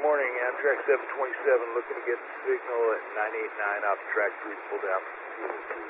morning. Amtrak 727 looking to get the signal at 989 off track 3 pull down.